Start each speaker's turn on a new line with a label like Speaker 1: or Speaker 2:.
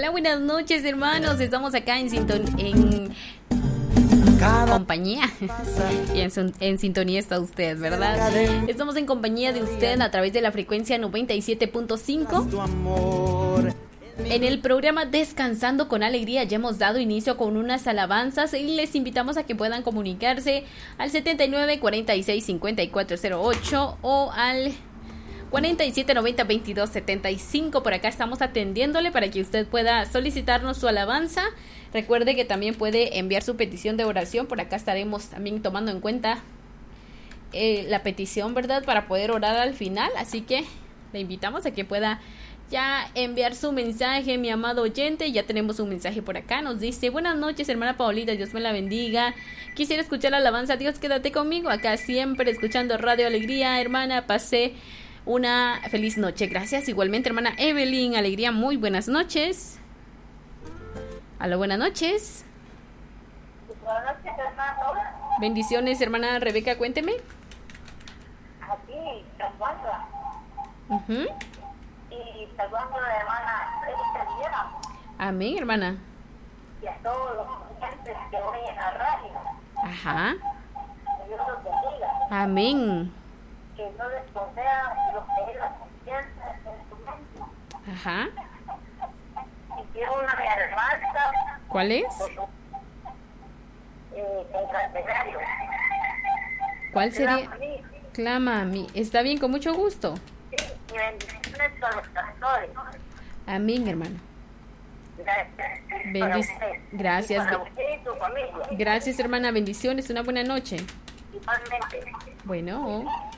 Speaker 1: Hola, buenas noches, hermanos. Estamos acá en compañía y en sintonía está usted, ¿verdad? Estamos en compañía de usted a través de la frecuencia 97.5 en el programa Descansando con Alegría. Ya hemos dado inicio con unas alabanzas y les invitamos a que puedan comunicarse al 79 46 54 08 o al 47 90 22 75. Por acá estamos atendiéndole para que usted pueda solicitarnos su alabanza. Recuerde que también puede enviar su petición de oración. Por acá estaremos también tomando en cuenta la petición, ¿verdad? Para poder orar al final. Así que le invitamos a que pueda ya enviar su mensaje, mi amado oyente. Ya tenemos un mensaje por acá. Nos dice: buenas noches, hermana Paulita, Dios me la bendiga. Quisiera escuchar la alabanza. Dios, quédate conmigo. Acá siempre escuchando Radio Alegría. Hermana, pasé una feliz noche. Gracias. Igualmente, hermana Evelyn Alegría, muy buenas noches. Aló, buenas noches.
Speaker 2: Buenas noches, hermano.
Speaker 1: Bendiciones, hermana Rebeca, cuénteme.
Speaker 2: Aquí, saludando. Y saludando a la hermana Rebeca Villera.
Speaker 1: Amén, hermana.
Speaker 2: Y a todos los oyentes que oyen la radio.
Speaker 1: Ajá.
Speaker 2: Que Dios los bendiga.
Speaker 1: Amén.
Speaker 2: Que no les conceda lo que ellos piensan en su mente.
Speaker 1: Ajá.
Speaker 2: Y quiero una alabanza.
Speaker 1: ¿Cuál es?
Speaker 2: Contra el pecario.
Speaker 1: ¿Cuál sería? Clama a mí. Está bien, con mucho gusto.
Speaker 2: Sí, y bendiciones a los pastores.
Speaker 1: Amén, hermano. Gracias.
Speaker 2: Para usted y su familia.
Speaker 1: Gracias, hermana. Bendiciones. Una buena noche.
Speaker 2: Igualmente.
Speaker 1: Bueno.